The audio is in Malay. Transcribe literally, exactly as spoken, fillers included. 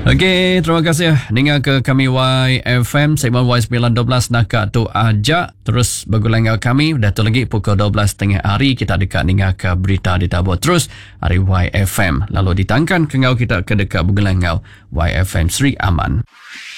Okey, terima kasih dengar ke kami Y F M segmen Y sembilan dua belas nak tu ajak terus bergulang dengan kami. Dah tu lagi pukul dua belas tengah hari kita dekat dengar ke berita ditabur terus hari Y F M. Lalu ditangkan ke ngau kita ke dekat bergulang ngau Y F M Sri Aman.